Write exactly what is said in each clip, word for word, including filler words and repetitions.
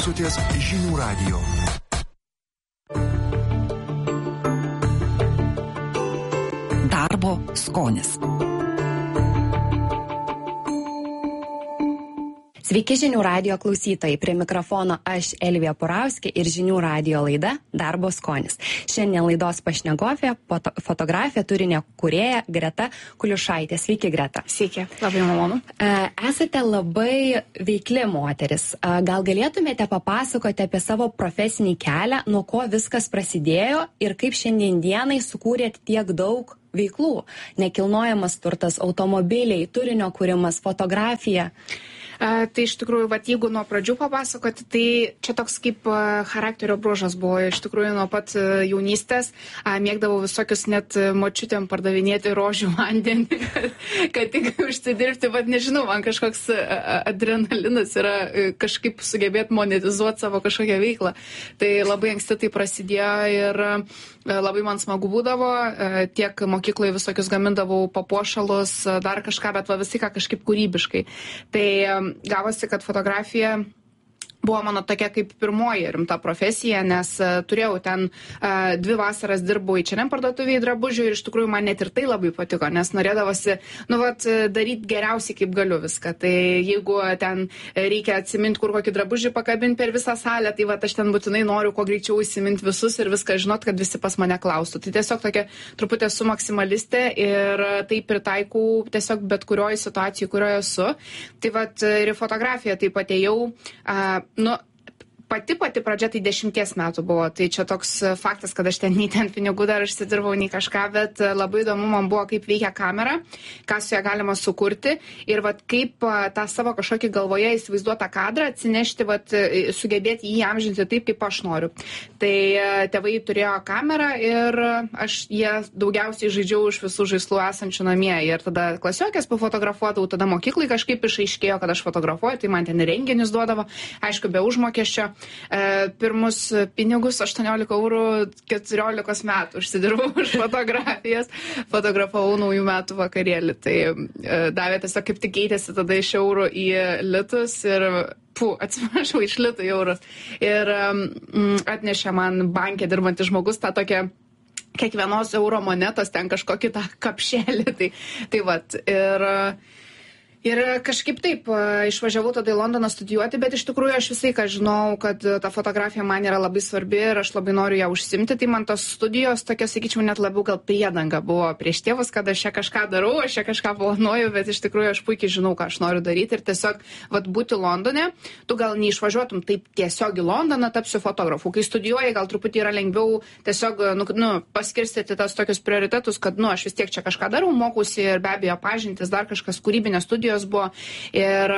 klausotės Žinių radijo. Darbo skonis. Sveiki Žinių radijo klausytojai, prie mikrofono aš Elvija Purauskė ir Žinių radijo laida Darbo skonis. Šiandien laidos pašnekovė, foto, fotografė, turinio kūrėja Greta Kuliušaitė. Sveiki, Greta. Sveiki, labai malonu. Esate labai veikli moteris. Gal galėtumėte papasakoti apie savo profesinį kelią, nuo ko viskas prasidėjo ir kaip šiandien dienai sukūrėt tiek daug veiklų? Nekilnojamas turtas, automobiliai, turinio kūrimas, fotografija. Uh, tai iš tikrųjų, vat, jeigu nuo pradžių papasakoti, tai čia toks kaip uh, charakterio bruožas buvo. Iš tikrųjų, nuo pat uh, jaunystės uh, mėgdavau visokius net uh, močiutėm pardavinėti rožių vandenį, kad, kad tik užsidirbti, bet nežinau, man kažkoks uh, adrenalinas yra uh, kažkaip sugebėti monetizuoti savo kažkokią veiklą. Tai labai anksti tai prasidėjo ir uh, labai man smagu būdavo, uh, tiek mokykloje visokius gamindavau papuošalus, uh, dar kažką, bet va visai ką kažkaip kūrybiškai. Tai uh, gavosi, kad fotografija buvo mano tokia kaip pirmoji rimta profesija, nes uh, turėjau ten uh, dvi vasaras dirbau į čia parduotuvėje drabužių ir iš tikrųjų man net ir tai labai patiko, nes norėdavosi, nu vat, daryti geriausiai kaip galiu viską. Tai jeigu ten reikia atsiminti, kur kokį drabužį pakabinti per visą salę, tai vat aš ten būtinai noriu kuo greičiau įsiminti visus ir viską žinot, kad visi pas mane klaustų. Tai tiesiog tokia truputį esu maksimalistė ir tai pritaikau tiesiog bet kurioje situacijoje, kurioje esu. Tai vat ir į fotografiją taip atėjau. Uh, Nu, pati pati pradžia tai dešimties metų buvo, tai čia toks faktas, kad aš ten nei ten pinigų dar išsidirbau, nei kažką, bet labai įdomu man buvo, kaip veikia kamera, ką su ją galima sukurti ir vat, kaip tą savo kažkokį galvoje įsivaizduotą kadrą atsinešti, vat, sugebėti jį amžinti taip, kaip aš noriu. Tai tėvai turėjo kamerą ir aš jie daugiausiai žaidžiau iš visų žaislų esančių namie ir tada klasiokės pafotografuodavau, tada mokyklai kažkaip išaiškėjo, kad aš fotografuoju, tai man ten renginius duodavo, aišku, be užmokesčio. E, pirmus pinigus aštuoniolika eurų keturiolikos metų užsidirbau už fotografijas, fotografavau naujų metų vakarėlį, tai e, davė tiesiog kaip tik keitėsi tada iš eurų į litus ir pu, atsiprašau, iš litų į eurus ir mm, atnešė man bankė dirbantis žmogus tą tokią kiekvienos euro monetos ten kažkokį tą kapšelį, tai, tai vat ir Ir kažkaip taip, išvažiavau tada į Londoną studijuoti, bet iš tikrųjų aš visai ką žinau, kad ta fotografija man yra labai svarbi ir aš labai noriu ją užsimti, tai man tos studijos tokia, sakyčiau, net labiau gal priedanga buvo prieš tėvus, kad aš čia kažką darau, aš čia kažką planuoju, bet iš tikrųjų aš puikiai žinau, ką aš noriu daryti ir tiesiog, vat, būti Londone, tu gal neišvažiuotum taip tiesiog į Londoną, tapsiu fotografu. Kai studijuoji, gal truputį yra lengviau tiesiog, nu, nu paskirstyti tas tokius prioritetus, kad, nu, aš vis tiek čia kažką darau, mokausi ir be abejo pažintis, dar kažkas kūrybinės studijos buvo ir,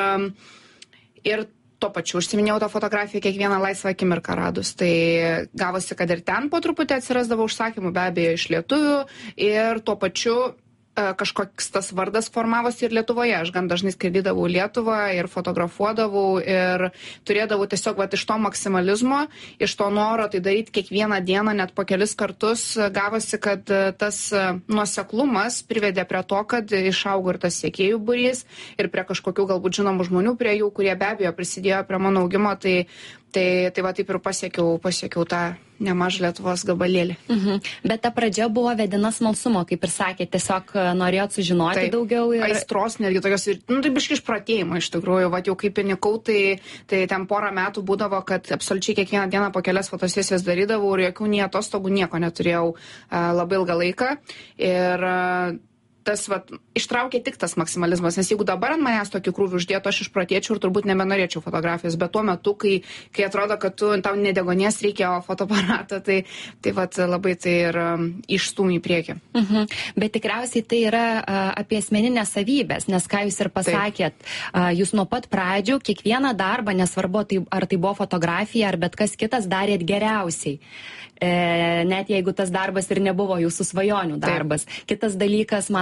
ir tuo pačiu užsiminėjau tą fotografiją kiekvieną laisvą akimirką radus. Tai gavosi, kad ir ten po truputį atsirasdavo užsakymų, be abejo, iš lietuvių ir tuo pačiu kažkoks tas vardas formavosi ir Lietuvoje. Aš gan dažnai skraidydavau į Lietuvą ir fotografuodavau ir turėdavau tiesiog vat, iš to maksimalizmo, iš to noro tai daryti kiekvieną dieną, net po kelis kartus gavosi, kad tas nuoseklumas privedė prie to, kad išaugo ir tas sekėjų būrys ir prie kažkokių galbūt žinomų žmonių prie jų, kurie be abejo prisidėjo prie mano augimo, tai Tai, tai va taip ir pasiekiau, pasiekiau tą nemažą Lietuvos gabalėlį. Mhm. Bet ta pradžia buvo vedina smalsumo, kaip ir sakė, tiesiog norėjot sužinoti taip, daugiau. Ir... aistros netgi tokios, ir, nu tai biškai išpratėjimo iš tikrųjų, va jau kaip įnikau, tai, tai ten porą metų būdavo, kad absoliučiai kiekvieną dieną po kelias fotosesijas darydavau ir jokių nei atostogų nieko neturėjau uh, labai ilgą laiką. Ir uh, tas, vat, ištraukė tik tas maksimalizmas, nes jeigu dabar ant manęs tokį krūvį uždėtų, aš išpratėčiau ir turbūt nebenorėčiau fotografijos, bet tuo metu, kai, kai atrodo, kad tu, tau nedegonies reikia fotoaparato, tai, tai vat, labai tai ir um, išstūmė į priekį. Mhm. Bet tikriausiai tai yra uh, apie asmeninės savybės, nes ką jūs ir pasakėt, uh, jūs nuo pat pradžių kiekvieną darbą, nesvarbu, tai, ar tai buvo fotografija, ar bet kas kitas, darėt geriausiai. E, net jeigu tas darbas ir nebuvo jūsų svajonių darbas. Taip. Kitas dalykas, man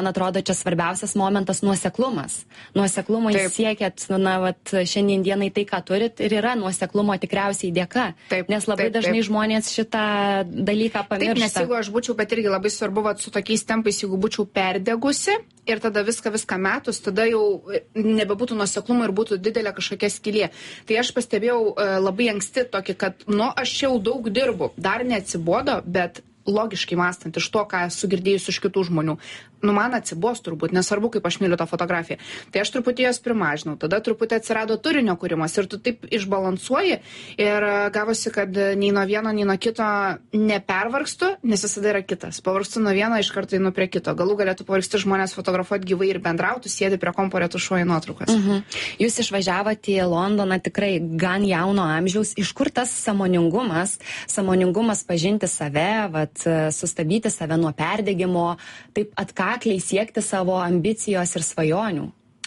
man atrodo, čia svarbiausias momentas nuoseklumas. Nuoseklumo jūs siekėt, na, vat, šiandien dienai tai, ką turit, ir yra nuoseklumo tikriausiai dėka. Taip, nes labai taip, dažnai taip. Žmonės šitą dalyką pamiršta. Taip, nes jeigu aš būčiau, bet irgi labai svarbu, vat, su tokiais tempais, jeigu būčiau perdegusi ir tada viską, viską metus, tada jau nebebūtų nuoseklumo ir būtų didelė kažkokia skylė. Tai aš pastebėjau labai anksti tokį, kad, nu, aš jau daug dirbu, dar neatsibodo, bet logiškai mąstant iš to, ką esu girdėjus iš kitų žmonių. Nu, man atsibos turbūt, nesvarbu, kaip aš myliu tą fotografiją. Tai aš truputį jos primažinau, tada truputį atsirado turinio kūrimas ir tu taip išbalansuoji ir gavosi, kad nei nuo vieno, nei nuo kito nepervargstu, nes visada yra kitas. Pavargstu nuo vieno, iš karto einu prie kito. Galų galėtų pavargsti žmonės fotografuoti gyvai ir bendrauti, sėdi prie kompo, retušuoji nuotraukas. Mhm. Jūs išvažiavote į Londoną tikrai gan jauno amžiaus. Iš kur tas sąmoningumas, sąmoningumas pažinti save, vat, sustabdyti save nuo perdegimo, taip atkakliai siekti savo ambicijos ir svajonių?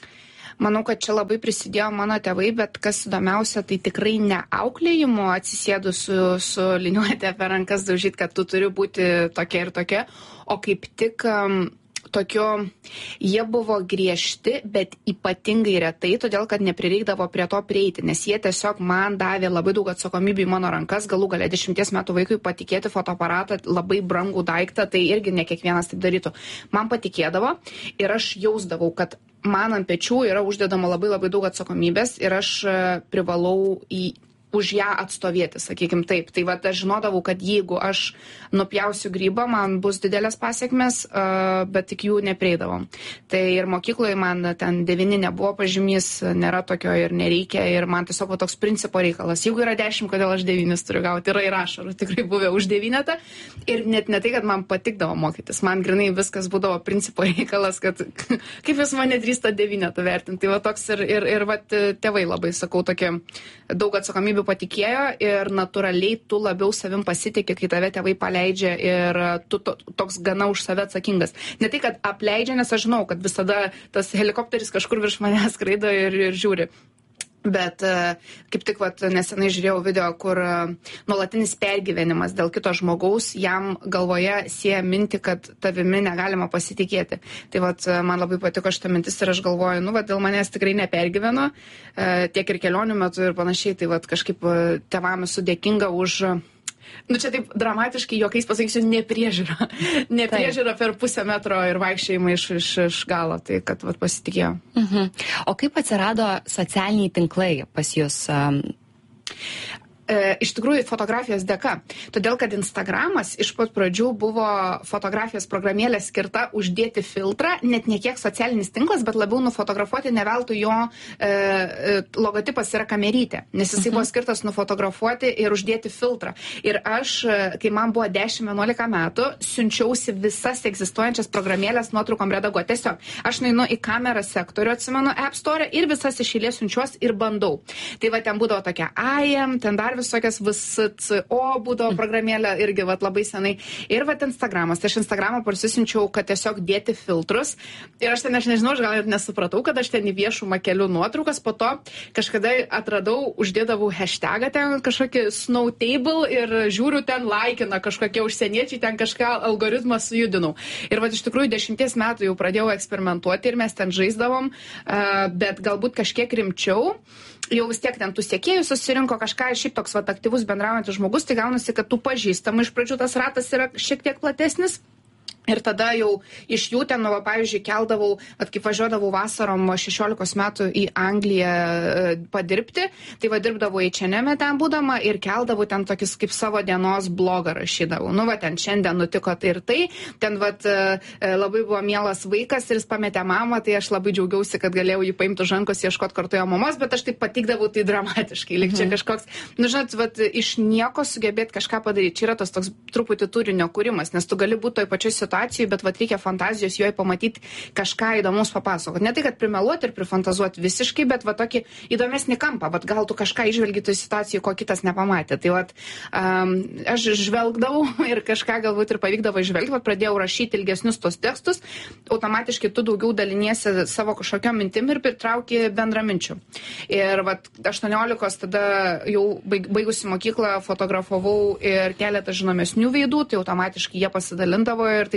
Manau, kad čia labai prisidėjo mano tėvai, bet kas įdomiausia, tai tikrai ne auklėjimo atsisėdu su, su liniuotė per rankas daužyti, kad tu turi būti tokia ir tokia, o kaip tik um, tokio, jie buvo griežti, bet ypatingai retai, todėl kad neprireikdavo prie to prieiti, nes jie tiesiog man davė labai daug atsakomybių į mano rankas, galų galę dešimties metų vaikui patikėti fotoaparatą, labai brangų daiktą, tai irgi ne kiekvienas taip darytų. Man patikėdavo ir aš jausdavau, kad man ant pečių yra uždedama labai labai daug atsakomybės ir aš privalau į už ją atstovėti, sakykim taip. Tai va, aš žinodavau, kad jeigu aš nupjausiu grybą, man bus didelės pasiekmes, uh, bet tik jų neprieidavom. Tai ir mokykloje man ten devyni nebuvo pažymys, nėra tokio ir nereikia, ir man tiesiog va, toks principo reikalas. Jeigu yra dešimt, kodėl aš devynis turiu gauti, yra ir ašarų tikrai buvę už devynetą. Ir net ne tai, kad man patikdavo mokytis, man grinai viskas būdavo principo reikalas, kad kaip jūs mane drįsta devynetą vertinti. Tai va toks ir, ir, ir va, tėvai labai, sakau, tokie daug atsakomybių patikėjo ir natūraliai tu labiau savim pasitikė, kai tave tėvai paleidžia ir tu to, toks gana už save atsakingas. Ne tai, kad apleidžia, nes aš žinau, kad visada tas helikopteris kažkur virš manęs skraido ir, ir žiūri. Bet kaip tik vat, nesenai žiūrėjau video, kur nuolatinis pergyvenimas dėl kito žmogaus, jam galvoje sieja minti, kad tavimi negalima pasitikėti. Tai vat, man labai patiko šitą mintis ir aš galvoju, nu, vat, dėl manęs tikrai nepergyveno, tiek ir kelionių metu ir panašiai. Tai vat, kažkaip tėvam esu dėkinga už... Nu, čia taip dramatiškai juokais pasakysiu, nepriežiūra. Nepriežiūra per pusę metro ir vaikščiojimą iš, iš, iš galo, tai kad vat, pasitikėjau. Mhm. O kaip atsirado socialiniai tinklai pas jūs? Um... Iš tikrųjų, fotografijos dėka. Todėl, kad Instagramas iš pat pradžių buvo fotografijos programėlė skirta uždėti filtrą, net ne kiek socialinis tinklas, bet labiau nufotografuoti, ne veltui jo e, logotipas yra kamerytė, nes jisai buvo skirtas nufotografuoti ir uždėti filtrą. Ir aš, kai man buvo dešimt vienuolika metų, siunčiausi visas egzistuojančias programėlės nuotraukom redaguoti. Tiesiog, aš nueinu į kamerą sektorių, atsimenu, App Store ir visas iš eilės siunčiuos ir bandau. Tai va, ten būdavo tokia I M, ten dar visokias V S C O būdavo programėlė irgi vat, labai senai. Ir vat Instagramas. Tai aš Instagramą parsisinčiau, kad tiesiog dėti filtrus. Ir aš ten, aš nežinau, aš gal ir nesupratau, kad aš ten į viešumą keliu nuotraukas. Po to kažkada atradau, uždėdavau hashtagą ten kažkokį snow table ir žiūriu ten laikina kažkokie užsieniečiai, ten kažką algoritmą sujudinau. Ir vat iš tikrųjų dešimties metų jau pradėjau eksperimentuoti ir mes ten žaisdavom, bet galbūt kažkiek rimčiau. Jau vis tiek ten tų sekėjų susirinko kažką ir šiaip toks vat, aktyvus bendraujantis žmogus, tai gaunasi, kad tų pažįstamų iš pradžių tas ratas yra šiek tiek platesnis. Ir tada jau iš jų ten, nu, va, pavyzdžiui, keldavau, at kaip važiuodavau vasarom šešiolikos metų į Angliją e, padirbti, tai va dirbdavau į Čeneme ten būdama ir keldavau ten tokis kaip savo dienos blogą rašydavau. Nu, va, ten šiandien nutiko tai ir tai, ten, va, e, labai buvo mielas vaikas ir jis pametė mamą, tai aš labai džiaugiausi, kad galėjau jį paimti už rankos, ieškoti kartu jo mamos, bet aš taip patikdavau tai dramatiškai, lyg čia kažkoks, nu, žinot, va, iš nieko sugebėti kažką padaryti. Čia yra tas toks truputį turinio kūrimas, nes tu gali būti toj pačioj situacijai, bet vat reikia fantazijos joje pamatyti kažką įdomus papasakoti. Ne tai, kad primeluoti ir prifantazuoti visiškai, bet va tokį įdomesnį kampą. Vat gal tu kažką išvelgi toj situacijai, ko kitas nepamatė. Tai vat um, aš žvelgdavau ir kažką galbūt ir pavykdavo išvelgti, vat pradėjau rašyti ilgesnius tos tekstus, automatiškai tu daugiau daliniesi savo kažkokiom mintim ir pritrauki bendraminčių. Ir vat aštuoniolikos tada jau baig, baigusi mokyklą fotografavau ir keletą žinomesnių veidų, tai automatiškai jie pasidalindavo ir taip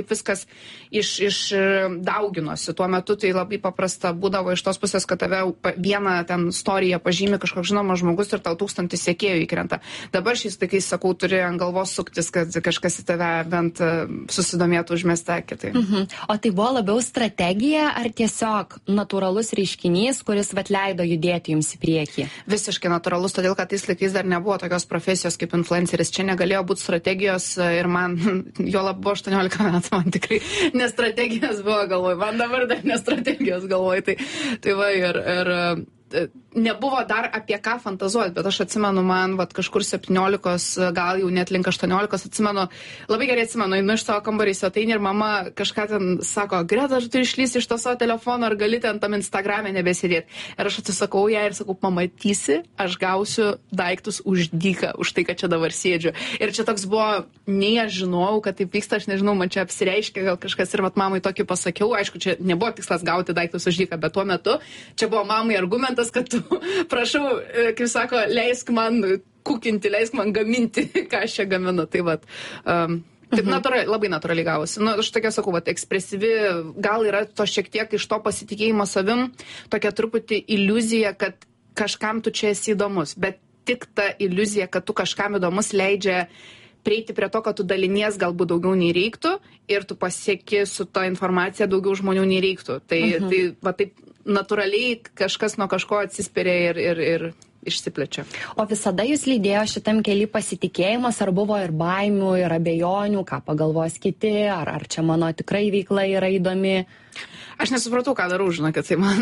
taip viskas iš, iš dauginosi. Tuo metu tai labai paprasta būdavo iš tos pusės, kad tave vieną ten istoriją pažymi kažkoks žinomas žmogus ir tau tūkstantis sekėjų įkrenta. Dabar šiais laikais, sakau, turi ant galvos suktis, kad kažkas į tave bent susidomėtų užmestę kitai. Mhm. O tai buvo labiau strategija ar tiesiog natūralus reiškinys, kuris vat leido judėti jums į priekį? Visiškai natūralus, todėl kad tais laikais dar nebuvo tokios profesijos kaip influenceris. Čia negalėjo būti strategijos ir man, jo lab buvo aštuoniolika metų, man tikrai ne strategijos buvo galvoj, man dabar dar ne strategijos galvoj. Tai, tai va ir... ir nebuvo dar apie ką fantazuoti, bet aš atsimenu, man vat, kažkur septyniolikos, gal jau net link aštuoniolikos, atsimenu, labai gerai atsimenu, einu iš savo kambarį svetainį ir mama kažką ten sako, Greta, aš turiu išlysti iš to savo telefono, ar gali ten tam Instagrame nebesėdėti. Ir aš atsisakau ją ir sakau, pamatysi, aš gausiu daiktus už dyką, už tai, kad čia dabar sėdžiu. Ir čia toks buvo, nei aš žinojau, kad taip vyksta, aš nežinau, man čia apsireiškia gal kažkas ir vat mamai tokį pasakiau, aišku, čia nebuvo tikslas gauti daiktus už dyką, bet tuo metu čia buvo mamai argumentas, kad tu, prašau, kaip sako, leisk man kukinti, leisk man gaminti, ką aš čia gaminu. Tai vat, um, taip mhm. natūraliai, labai natūraliai gavosi. Nu, aš tokia sakau, vat, ekspresyvi, gal yra to šiek tiek iš to pasitikėjimo savim, tokia truputį iliuzija, kad kažkam tu čia esi įdomus, bet tik ta iliuzija, kad tu kažkam įdomus leidžia prieiti prie to, kad tu dalinies galbūt daugiau nei reiktų ir tu pasieki su ta informacija daugiau žmonių nei reiktų. Tai, mhm. tai va taip natūraliai kažkas nuo kažko atsispiria ir, ir, ir išsiplečia. O visada jūs lydėjo šitam keli pasitikėjimas, ar buvo ir baimių, ir abejonių, ką pagalvos kiti, ar, ar čia mano tikrai veikla yra įdomi? Aš nesupratau, ką darau, žinokit, tai man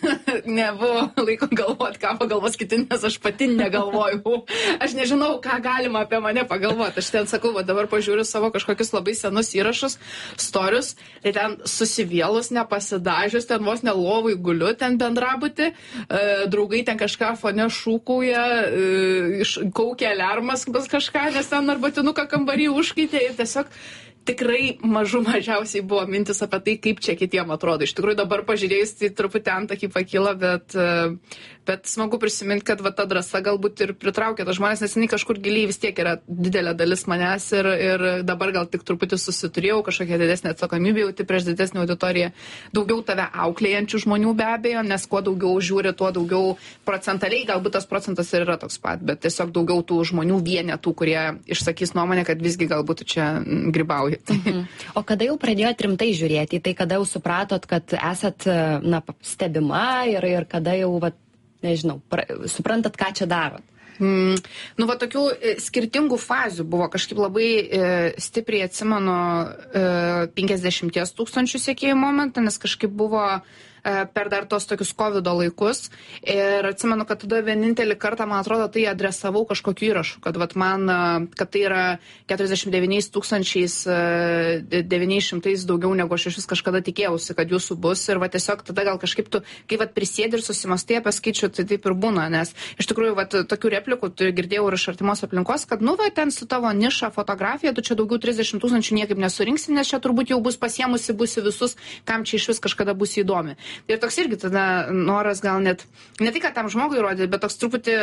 nebuvo laiko galvoti, ką pagalvos kiti, nes aš pati negalvoju. Aš nežinau, ką galima apie mane pagalvoti. Aš ten sakau, va, dabar pažiūriu savo kažkokius labai senus įrašus, storius, tai ten susivėlus, nepasidažius, ten vos nelovai guliu, ten bendrabuti, e, draugai ten kažką fone šūkauja, e, kaukia alarmas kažką, nes ten arbatinuką kambarį užkaitė ir tiesiog tikrai mažų mažiausiai buvo mintis apie tai, kaip čia kitiem atrodo. Iš tikrųjų dabar pažiūrėjus, tai truputį antakį pakyla, bet, bet smagu prisiminti, kad va, ta drąsa galbūt ir pritraukia tas žmonės, nes jinai kažkur giliai vis tiek yra didelė dalis manęs ir, ir dabar gal tik truputį susiturėjau, kažkokia didesnė atsakomybė jauti prieš didesnį auditoriją. Daugiau tave auklėjančių žmonių be abejo, nes kuo daugiau žiūri, tuo daugiau procentaliai, galbūt tas procentas ir yra toks pat, bet tiesiog daugiau tų žmonių vienetų, kurie išsakys nuomonę, kad visgi galbūt čia grybauja. Mhm. O kada jau pradėjot rimtai žiūrėti, tai kada jau supratot, kad esat na, stebima ir, ir kada jau, va, nežinau, pra, suprantat, ką čia darot? Mm, nu, va, tokių e, skirtingų fazių buvo. Kažkaip labai e, stipriai atsimenu e, penkiasdešimt tūkstančių sekėjų momentą, nes kažkaip buvo per dar tos tokius kovido laikus. Ir atsimenu, kad tada vienintelį kartą, man atrodo, tai adresavau kažkokiu įrašu, kad, vat, man, kad tai yra keturiasdešimt devyniais tūkstančiais devyniais šimtais daugiau negu aš iš vis kažkada tikėjausi, kad jūsų bus. Ir va, tiesiog tada gal kažkaip tu, kai vat, prisėdi ir susimastai apie skaičių, tai taip ir būna. Nes iš tikrųjų vat, tokių replikų tu girdėjau ir iš artimos aplinkos, kad nu va, ten su tavo niša fotografija, tu čia daugiau trisdešimt tūkstančių niekaip nesurinksi, nes čia turbūt jau bus pasiemusi, busi visus, kam čia iš vis kažkada bus įdomi. Ir toks irgi tada noras gal net, ne tai, kad tam žmogui rodyti, bet toks truputį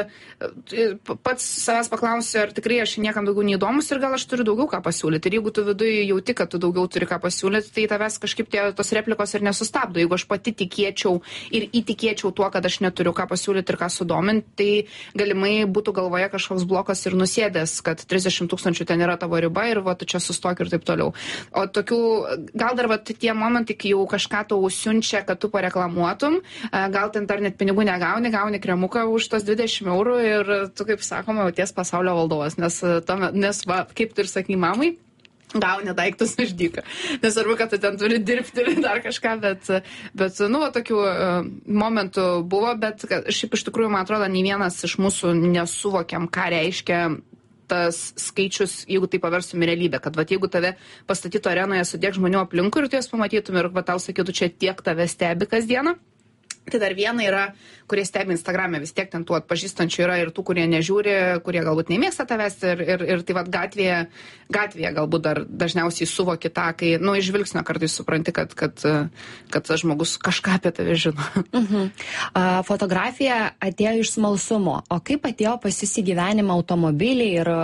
pats savęs paklausi, ar tikrai aš niekam daugiau neįdomus ir gal aš turiu daugiau ką pasiūlyti. Ir jeigu tu viduje jauti, kad tu daugiau turi ką pasiūlyti, tai tavęs kažkaip tie, tos replikos ir nesustabdo. Jeigu aš pati tikėčiau ir įtikėčiau tuo, kad aš neturiu ką pasiūlyti ir ką sudominti, tai galimai būtų galvoje kažkoks blokas ir nusėdęs, kad trisdešimt tūkstančių ten yra tavo riba ir va, tu čia sustok ir taip toliau. O tokių, gal dar va, tie momentai, kai jau kažką tau siunčia, kad tu reklamuotum, gal ten dar net pinigų negauni, gauni kremuką už tos dvidešimt eurų ir tu, kaip sakoma, ties pasaulio valdovas, nes, tome, nes va, kaip tu ir sakai mamai, gauni daiktus už dyką. Nesvarbu, kad tu ten turi dirbti ir dar kažką, bet, bet nu, va, tokių uh, momentų buvo, bet šiaip iš tikrųjų, man atrodo, nei vienas iš mūsų nesuvokiam, ką reiškia tas skaičius, jeigu tai paverstum į realybę, kad va, jeigu tave pastatytų arenoje su tiek žmonių aplinkui ir tu jas pamatytum ir va, tau sakytų, čia tiek tave stebi kasdieną, tai dar viena yra, kurie stebi Instagram'e, vis tiek ten tų atpažįstančių yra ir tų, kurie nežiūri, kurie galbūt nemėgsta tavęs ir, ir, ir tai va, gatvėje, gatvėje galbūt dar dažniausiai suvoki tą, kai, nu, iš žvilgsnio kartais supranti, kad, kad, kad tas žmogus kažką apie tave žino. Mhm. A, fotografija atėjo iš smalsumo, o kaip atėjo pas jūs į gyvenimą automobiliai ir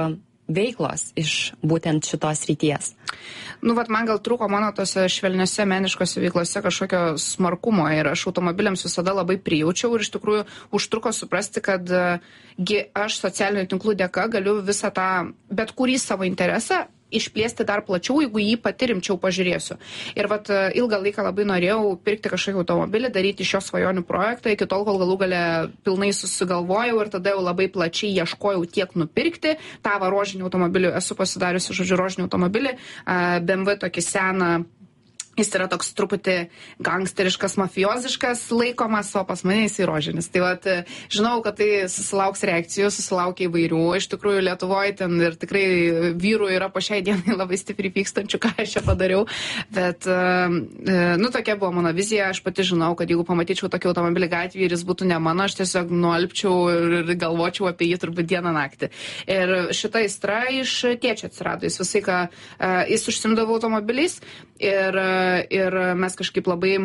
veiklos iš būtent šitos ryties? Nu, vat man gal trūko mano tose švelniose meniškose veiklose kažkokio smarkumo ir aš automobiliams visada labai prijaučiau ir iš tikrųjų užtruko suprasti, kad gi aš socialinių tinklų dėka galiu visą tą, bet kurį savo interesą išplėsti dar plačiau, jeigu jį pati rimčiau pažiūrėsiu. Ir vat ilgą laiką labai norėjau pirkti kažkokį automobilį, daryti šio svajonių projektą, iki tol, kol galų gale pilnai susigalvojau ir tada jau labai plačiai ieškojau tiek nupirkti. Tą va rožinį automobilį esu pasidariusi, žodžiu, rožinį automobilį, B M W tokį seną. Jis yra toks truputį gangsteriškas, mafioziškas laikomas, o pas mane jis rožinis. Tai vat, žinau, kad tai susilauks reakcijų, susilaukia įvairių. Iš tikrųjų, Lietuvoje ten ir tikrai vyrų yra po šiai dienai labai stipriai pykstančių, ką aš čia padariau. Bet, nu, tokia buvo mano vizija. Aš pati žinau, kad jeigu pamatyčiau tokį automobilį gatvėje ir jis būtų ne mano, aš tiesiog nualpčiau ir galvočiau apie jį turbūt dieną naktį. Ir šita aistra iš tėčio atsirado. Jis visai, ką jis užsimdavo automobiliais ir ir mes kažkaip labai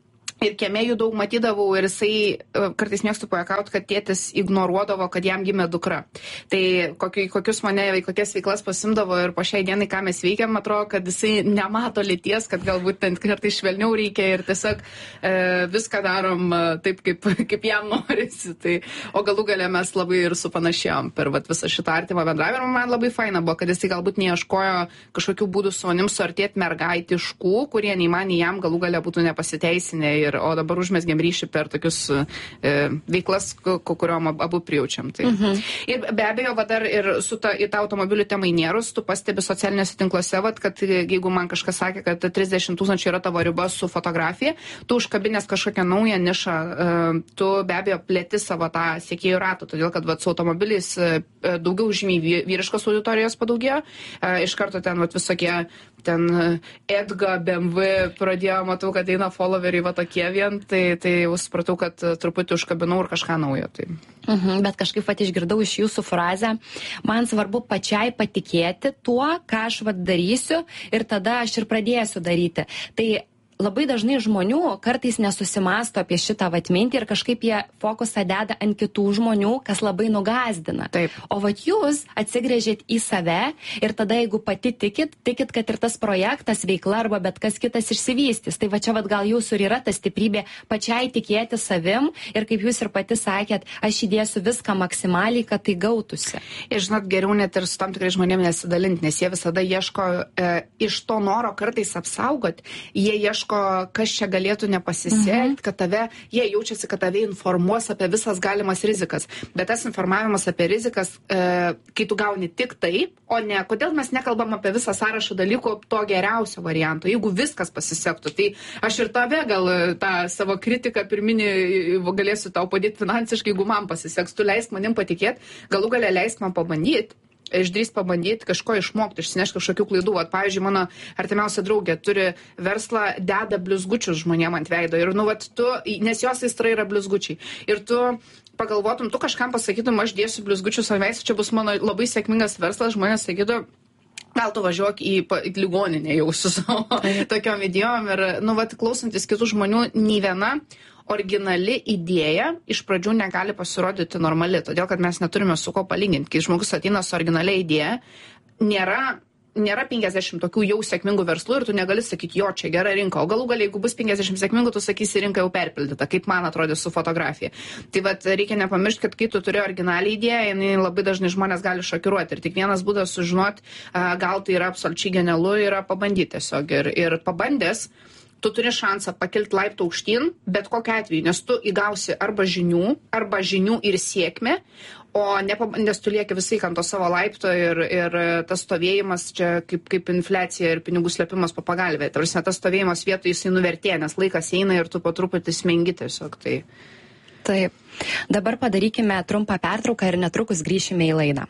ir kiemėjų daug matydavau ir jisai kartais mėgstu pajuokauti, kad tėtis ignoruodavo, kad jam gimė dukra. Tai kokius mane, kokias veiklas pasimdavo ir po šiai dienai, ką mes veikiam, atrodo, kad jisai nemato lyties, kad galbūt ten kartais švelniau reikia ir tiesiog e, viską darom taip, kaip, kaip jam norisi. Tai, o galų gale mes labai ir supanašėjom per vat, visą šitą artimą bendravimą. Man labai faina buvo, kad jisai galbūt neieškojo kažkokių būdų su manim suartėti mergaitiškų, kurie nei man, nei jam galų gale būtų nepasiteisinę. Ir, o dabar užmesgiam ryšį per tokius e, veiklas, kuriuom abu prijaučiam. Tai. Mhm. Ir be abejo, va, dar ir su ta, į tą automobilių temą įnėrus, tu pastebi socialinėse tinkluose, va, kad jeigu man kažkas sakė, kad trisdešimt tūkstančių yra tavo riba su fotografija, tu užkabinės kažkokią naują nišą, e, tu be abejo plėti savo tą sekėjų ratą, todėl kad va, su automobiliais e, daugiau žymiai vyriškos auditorijos padaugėjo, e, iš karto ten va, visokie ten Edga, B M W pradėjo, matau, kad eina followeriai va tokie vien, tai, tai jau supratau, kad truputį užkabinau ir kažką naujo. Tai. Mhm, bet kažkaip pat išgirdau iš jūsų frazę, man svarbu pačiai patikėti tuo, ką aš vat darysiu ir tada aš ir pradėsiu daryti. Tai labai dažnai žmonių kartais nesusimasto apie šitą vat mintį ir kažkaip jie fokusą deda ant kitų žmonių, kas labai nugąsdina. Taip. O vat jūs atsigręžėt į save ir tada jeigu pati tikit, tikit, kad ir tas projektas, veikla arba bet kas kitas išsivystys. Tai va čia vat gal jūsų ir yra ta stiprybė pačiai tikėti savim ir kaip jūs ir pati sakėt, aš įdėsiu viską maksimaliai, kad tai gautųsi. Ir žinot, geriau net ir su tam tikrai žmonėmis nesidalinti, nes jie visada ieško e, iš to noro kartais apsaugoti, jie ieško kas čia galėtų nepasisekti, mhm. kad tave, jie jaučiasi, kad tave informuos apie visas galimas rizikas. Bet tas informavimas apie rizikas, e, kai tu gauni tik tai, o ne, kodėl mes nekalbam apie visą sąrašą dalykų to geriausio varianto. Jeigu viskas pasisektų, tai aš ir tave gal tą savo kritiką pirminį galėsiu tau padėti finansiškai, jeigu man pasiseks, tu leisk manim patikėti, galų gale leisk man pabandyti. Išdrįst pabandyti kažko išmokti, išsinešti kažkokių klaidų. Vat, pavyzdžiui, mano artimiausia draugė turi verslą, deda blizgučius žmonėm ant veido. Ir, nu, vat, tu, nes jos aistra yra blizgučiai. Ir tu pagalvotum, tu kažkam pasakytum, aš dėsiu blizgučius ant veido, čia bus mano labai sėkmingas verslas, žmonės sakytų, gal tu važiuok į, į ligoninę jau su savo tokiom idėjom. Ir, nu, vat, klausantis kitų žmonių, nei viena originali idėja iš pradžių negali pasirodyti normali, todėl kad mes neturime su ko palyginti. Kai žmogus ateina su originalia idėja, nėra, nėra penkiasdešimt tokių jau sėkmingų verslų ir tu negali sakyti, jo, čia gera rinka. O galų galiai, jeigu bus penkiasdešimt sėkmingų, tu sakysi, rinka jau perpildyta, kaip man atrodė su fotografija. Tai vat, reikia nepamiršti, kad kai tu turi originalią idėją, jinai labai dažnai žmonės gali šokiruoti. Ir tik vienas būdas sužinoti, gal tai yra absoliučiai genialu, yra pabandyti tiesiog. Ir, ir pabandęs, tu turi šansą pakilti laiptų aukštyn, bet kokiu atveju, nes tu įgausi arba žinių, arba žinių ir sėkmę, o ne, nes tu lieki visai ant to savo laipto ir, ir tas stovėjimas čia kaip, kaip infliacija ir pinigų slėpimas po pagalvė. Tarsi tas stovėjimas vietoj jisai nuvertė, nes laikas eina ir tu po truputį smengi tiesiog. Tai... Taip. Dabar padarykime trumpą pertrauką ir netrukus grįšime į laidą.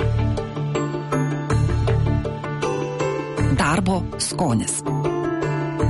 Darbo skonis.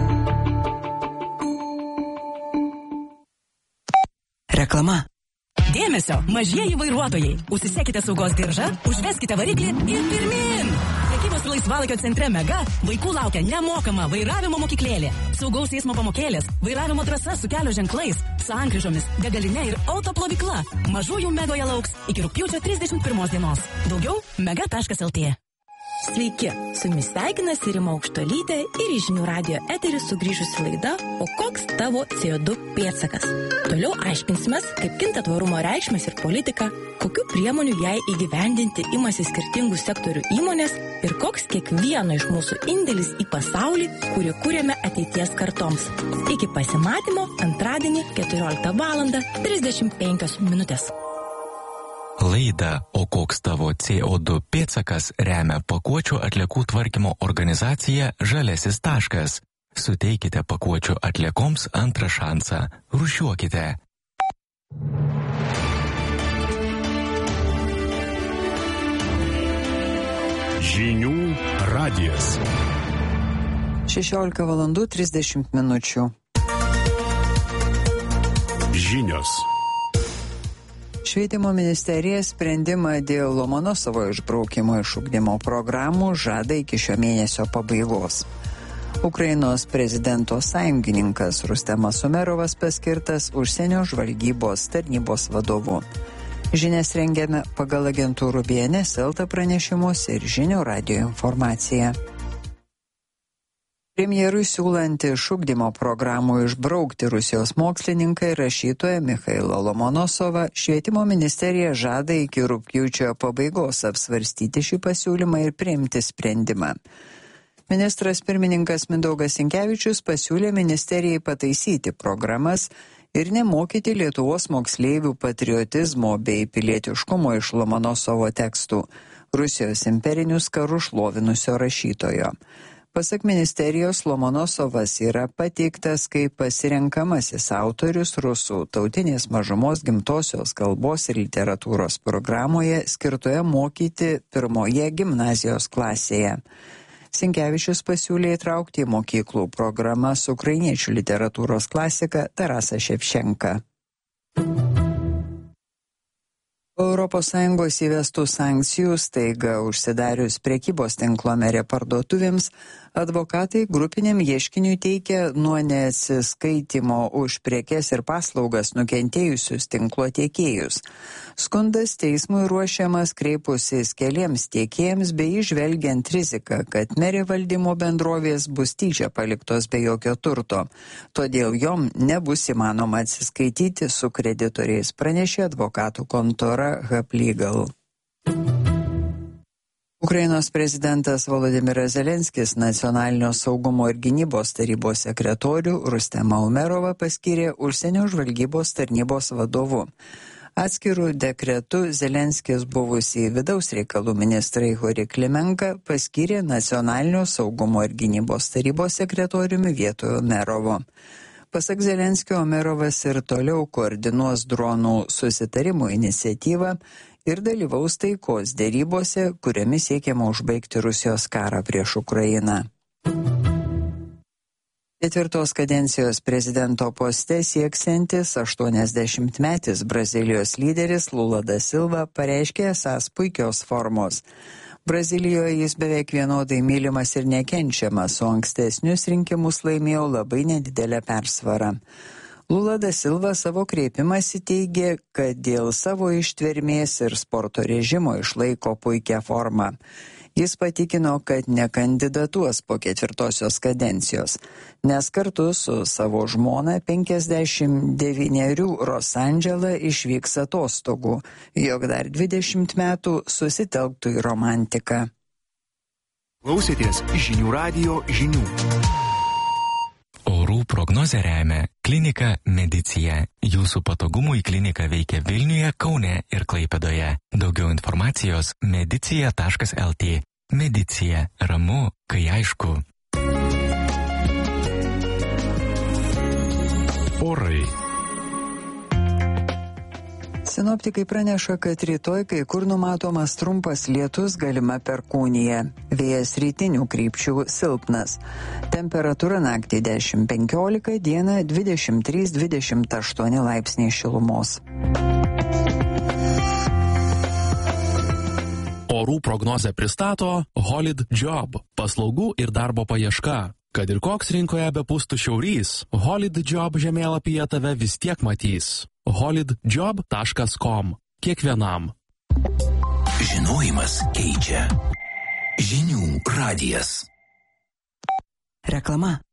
Reklama. Dėmesio, mažieji vairuotojai. Užsisekite saugos diržą, užveskite variklį ir pirmin. Prekybos laisvalaikio centre Mega vaikų laukia nemokama vairavimo mokyklėlė, saugaus eismo pamokėlės, vairavimo trasa su kelio ženklais, sankryžomis, degalinė ir autoplovykla. Mažųjų Megoje lauks iki rugpjūčio trisdešimt pirmos dienos. Daugiau mega taškas lt. Sveiki, su jumis sveikinasi Rima Aukštuolytė ir į žinių radijo eterį sugrįžusi laida O koks tavo C O du pėdsakas? Toliau aiškinsimės, kaip kinta tvarumo reikšmės ir politika, kokių priemonių jai įgyvendinti imasi skirtingų sektorių įmonės ir koks kiekvieno iš mūsų indėlis į pasaulį, kurį kūrėme ateities kartoms. Iki pasimatymo antradienį keturioliktą valandą trisdešimt penkios minutės. Laidą O koks tavo C O du pėdsakas remia pakuočių atliekų tvarkymo organizacija Žaliasis taškas. Suteikite pakuočių atliekoms antrą šansą. Rūšiuokite. Žinių radijas. šešiolika valandų trisdešimt minučių. Žinios. Švietimo ministerija sprendimą dėl Lomonosovo išbraukimo iš ugdymo programų žada iki šio mėnesio pabaigos. Ukrainos prezidento sąjungininkas Rustemas Umerovas paskirtas užsienio žvalgybos tarnybos vadovu. Žinias rengiame pagal agentūrų B N S Elta pranešimus ir žinių radijo informaciją. Premjerui siūlant iš ugdymo programų išbraukti Rusijos mokslininką ir rašytoją Michailą Lomonosovą, švietimo ministerija žada iki rugpjūčio pabaigos apsvarstyti šį pasiūlymą ir priimti sprendimą. Ministras pirmininkas Mindaugas Sinkevičius pasiūlė ministerijai pataisyti programas ir nemokyti Lietuvos moksleivių patriotizmo bei pilietiškumo iš Lomonosovo tekstų, Rusijos imperinius karus šlovinusio rašytojo. Pasak ministerijos, Lomonosovas yra pateiktas kaip pasirenkamasis autorius rusų tautinės mažumos gimtosios kalbos ir literatūros programoje skirtoje mokyti pirmoje gimnazijos klasėje. Sinkevičius pasiūlė įtraukti į mokyklų programas ukrainiečių literatūros klasiką Tarasą Ševčenką. Europos Sąjungos įvestų sankcijų staiga užsidarius prekybos tinklo Merė parduotuvėms, advokatai grupiniam ieškiniui teikia nuo neatsiskaitimo už prekes ir paslaugas nukentėjusius tinklo tiekėjus. Skundas teismui ruošiamas kreipusis keliems tiekėjams bei įžvelgiant riziką, kad Merė valdymo bendrovės bus tyčia paliktos be jokio turto. Todėl jom nebus įmanoma atsiskaityti su kreditoriais, pranešė advokatų kontora Hub Legal. Ukrainos prezidentas Volodymyras Zelenskis nacionalinio saugumo ir gynybos tarybos sekretorių Rustemą Umerovą paskyrė užsienio žvalgybos tarnybos vadovu. Atskirų dekretų Zelenskis buvusį vidaus reikalų ministrą Igorį Klimenką paskyrė nacionalinio saugumo ir gynybos tarybos sekretoriumi vietoje Umerovo. Pasak Zelenskio, Umerovas ir toliau koordinuos dronų susitarimų iniciatyvą ir dalyvaus taikos dėrybose, kuriamis siekiama užbaigti Rusijos karą prieš Ukrainą. Ketvirtos kadencijos prezidento poste sieksiantis aštuoniasdešimtmetis Brazilijos lyderis Lula da Silva pareiškė esąs puikios formos. Brazilijoje jis beveik vienodai mylimas ir nekenčiamas, o ankstesnius rinkimus laimėjo labai nedidelę persvarą. Lula da Silva savo kreipimąsi teigė, kad dėl savo ištvermės ir sporto režimo išlaiko puikią formą. Jis patikino, kad nekandidatuos po ketvirtosios kadencijos, nes kartu su savo žmona penkiasdešimt devynerių Los Andželą išvyks atostogų, jog dar dvidešimt metų susitelktų į romantiką. Klausėtės žinių radijo žinių. Orų prognozę remia klinika Medicija. Jūsų patogumui klinika veikia Vilniuje, Kaune ir Klaipėdoje. Daugiau informacijos medicija taškas lt. Medicija. Ramu, kai aišku. Orai. Sinoptikai praneša, kad rytoj kai kur numatomas trumpas lietus, galima perkūnija. Vėjas rytinių krypčių silpnas. Temperatūra naktį dešimt penkiolika, dieną dvidešimt trys dvidešimt aštuoni laipsniai šilumos. Orų prognozę pristato Holid Job – paslaugų ir darbo paieška. Kad ir koks rinkoje bepūstų šiaurys, Holid Job žemėlapyje tave vis tiek matys. holid job taškas com. Kiekvienam. Žinojimas keičia. Žinių radijas. Reklama.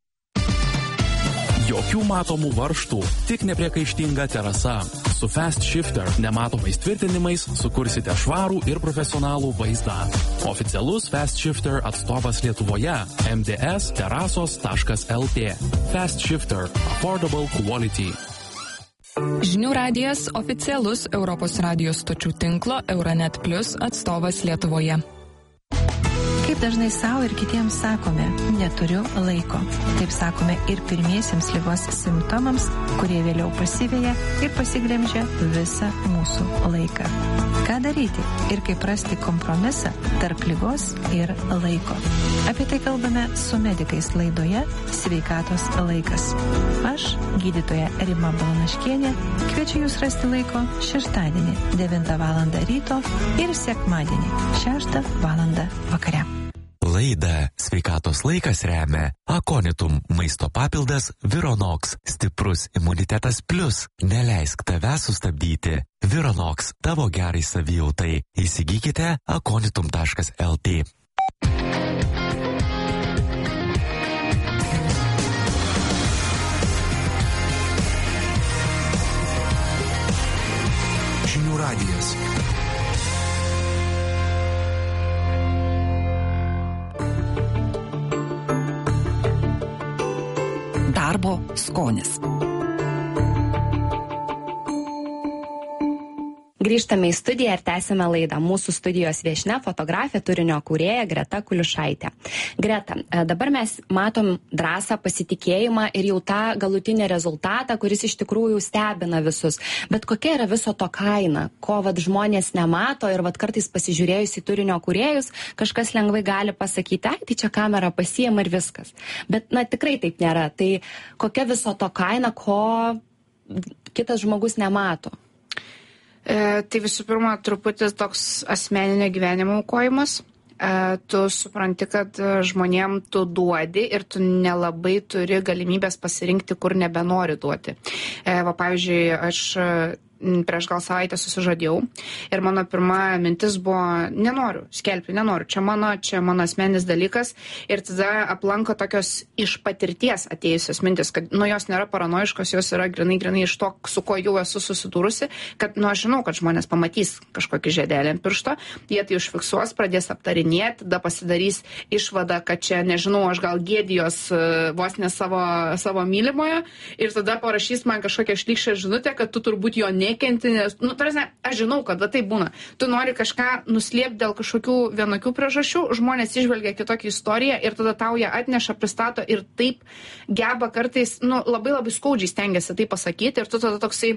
Jokių matomų varžtų, tik nepriekaištinga terasa. Su Fast Shifter nematomais tvirtinimais sukursite švarų ir profesionalų vaizdą. Oficialus Fast Shifter atstovas Lietuvoje – em d s terasos taškas l t. Fast Shifter – Affordable Quality. Žinių radijas oficialus Europos radijos stočių tinklo Euronet Plus atstovas Lietuvoje. Kaip dažnai savo ir kitiems sakome, neturiu laiko. Taip sakome ir pirmiesiems ligos simptomams, kurie vėliau pasiveja ir pasiglemžia visą mūsų laiką. Ką daryti ir kaip rasti kompromisą tarp ligos ir laiko? Apie tai kalbame su medikais laidoje Sveikatos laikas. Aš, gydytoja Rima Balanaškienė, kviečiu jūs rasti laiko šeštadienį devintą valandą ryto ir sekmadienį šeštą valandą vakare. Laidą Sveikatos laikas remia Akonitum maisto papildas Vironox. Stiprus imunitetas plus. Neleisk tave sustabdyti. Vironox tavo gerai savijautai. Įsigykite akonitum taškas l t. Žinių radijas. Darbo skonis. Grįžtame į studiją ir tęsime laidą. Mūsų studijos viešnia fotografė, turinio kūrėja Greta Kulišaitė. Greta, dabar mes matom drąsą, pasitikėjimą ir jau tą galutinį rezultatą, kuris iš tikrųjų stebina visus. Bet kokia yra viso to kaina? Ko vat žmonės nemato ir vat kartais pasižiūrėjus į turinio kūrėjus, kažkas lengvai gali pasakyti, ai, tai čia kamera pasiima ir viskas. Bet, na, tikrai taip nėra. Tai kokia viso to kaina, ko kitas žmogus nemato? E, tai visų pirma, truputis toks asmeninio gyvenimo aukojimas. E, tu supranti, kad žmonėm tu duodi ir tu nelabai turi galimybės pasirinkti, kur nebenori duoti. E, va, pavyzdžiui, aš prieš gal savaitę susižadėjau ir mano pirma mintis buvo, nenoriu skelbti, nenoriu, čia mano, čia mano asmeninis dalykas ir tada aplanko tokios iš patirties atėjusios mintis, kad nu jos nėra paranoiškos, jos yra grinai, grinai iš to, su ko jau esu susidūrusi, kad nu aš žinau, kad žmonės pamatys kažkokį žiedelį ant piršto, jie tai užfiksuos, pradės aptarinėti, tada pasidarys išvada, kad čia, nežinau, aš gal gėdijos vos ne savo, savo mylimojo ir tada parašys man kažkokią šlykščią žinutę, kad tu turbūt jo ne nekenti, nes, nu, tarsi, aš žinau, kad va tai būna. Tu nori kažką nuslėpti dėl kažkokių vienokių priežasčių, žmonės išvelgia kitokią istoriją ir tada tau ją atneša, pristato ir taip geba kartais, nu, labai labai skaudžiai stengiasi tai pasakyti ir tu tada toksai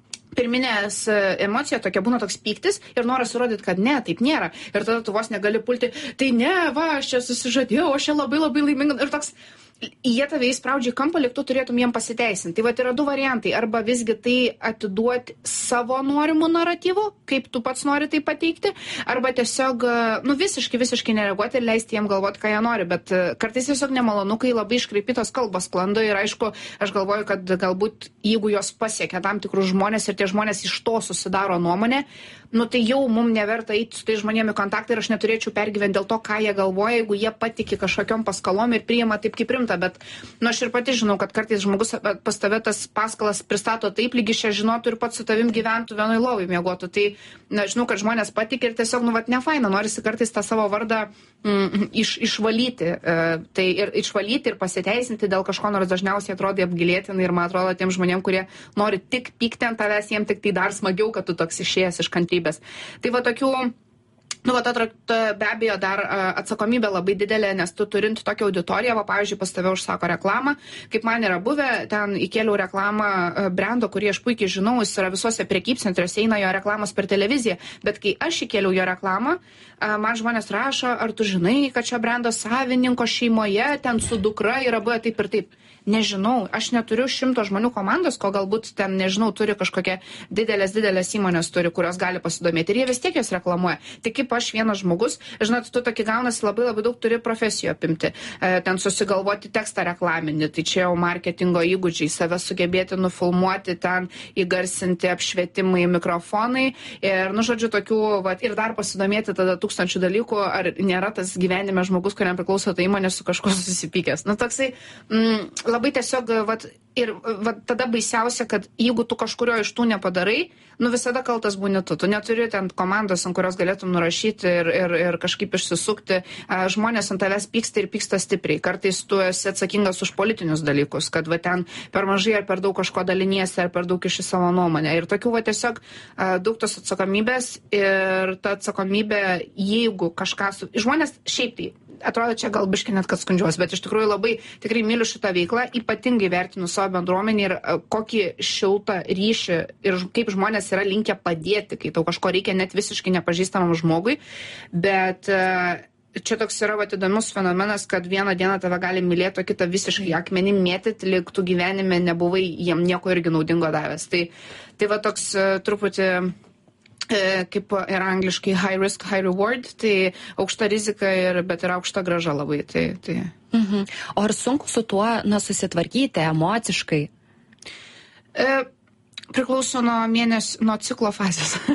pirminės emocija tokia būna toks pyktis ir noras įrodyti, kad ne, taip nėra. Ir tada tu vos negali pulti, tai ne, va, aš čia susižadėjau, aš čia labai labai laiminga. Ir toks, jie tave įspraudžia į kampą, lyg tu turėtum jiem pasiteisinti. Tai va, yra du variantai. Arba visgi tai atiduoti savo norimų naratyvų, kaip tu pats nori tai pateikti, arba tiesiog, nu, visiškai, visiškai nereaguoti ir leisti jiem galvoti, ką jie nori. Bet kartais tiesiog nemalonu, kai labai iškreipytos kalbos sklando ir aišku, aš galvoju, kad galbūt jeigu jos pasiekia tam tikrus žmonės ir tie žmonės iš to susidaro nuomonę, nu tai jau mums neverta eiti su tai žmonėmi kontaktą ir aš neturėčiau pergyventi dėl to, ką jie galvoja, jeigu jie patiki kažkokiom paskalom ir priima taip kaip rimta. Bet nu, aš ir pati žinau, kad kartais žmogus pas tave tas paskalas pristato taip, lygi šią žinotų ir pats su tavim gyventų vienoj lovai miegotų. Tai na, žinau, kad žmonės patikė ir tiesiog, nu, vat, nefaina, norisi kartais tą savo vardą mm, iš, išvalyti. E, tai ir išvalyti ir pasiteisinti dėl kažko, nors dažniausiai atrodo apgailėtinai ir man atrodo tiem žmonėm, kurie nori tik pykti ant tavęs, jiem tik tai dar smagiau, kad tu toks išėjęs iš kantrybės. Tai va tokių Nu, va, ta, ta, be abejo, dar atsakomybė labai didelė, nes tu turint tokią auditoriją, va, pavyzdžiui, pas tave užsako reklamą, kaip man yra buvę, ten įkėliau reklamą brendo, kurį aš puikiai žinau, jis yra visuose prekybcentriuose, eina jo reklamos per televiziją, bet kai aš įkėliau jo reklamą, man žmonės rašo, ar tu žinai, kad šio brendo savininko šeimoje ten su dukra yra buvę taip ir taip. nežinau, aš neturiu šimto žmonių komandos, ko galbūt ten, nežinau, turi kažkokia didelės, didelės įmonės turi, kurios gali pasidomėti ir jie vis tiek jos reklamuoja. Tai kaip aš vienas žmogus, žinot, tu tokį gaunasi labai labai daug turi profesijų apimti, e, ten susigalvoti tekstą reklaminį, tai čia jau marketingo įgūdžiai, save sugebėti nufilmuoti, ten įgarsinti, apšvietimai, mikrofonai ir, nu, žodžiu, tokių, vat, ir dar pasidomėti tada tūkstančių dalykų, ar nėra tas gyvenime žmogus, kuriam priklauso ta įmonė su kažkuo susipykęs. Nu, toksai, mm, labai tiesiog, vat, ir vat, tada baisiausia, kad jeigu tu kažkurio iš tų nepadarai, nu, visada kaltas būni tu. Tu neturi ten komandos, ant kurios galėtum nurašyti ir, ir, ir kažkaip išsisukti. Žmonės ant tavęs pyksta ir pyksta stipriai. Kartais tu esi atsakingas už politinius dalykus, kad va ten per mažai ar per daug kažko daliniesi, ar per daug iš savo nuomonę. Ir tokių va tiesiog daug tos atsakomybės ir ta atsakomybė, jeigu kažką su... Žmonės šiaip tai atrodo čia gal biškai net kad skundžiuos, bet iš tikrųjų labai tikrai myliu šitą veiklą, ypatingai vertinu savo bendruomenį ir kokį šiltą ryšį ir kaip žmonės yra linkę padėti, kai tau kažko reikia net visiškai nepažįstamam žmogui, bet čia toks yra vat, įdomus fenomenas, kad vieną dieną tave gali mylėti, o kitą visiškai akmenim mėtyti, lyg tu gyvenime nebuvai jiem nieko irgi naudingo davęs. Tai, tai va toks truputį kaip ir angliškai high risk, high reward, tai aukšta rizika, ir, bet ir aukšta grąža labai. Tai, tai. Mhm. O ar sunku su tuo na, susitvarkyti emociškai? E, priklauso nuo mėnesio, nuo ciklo fazės.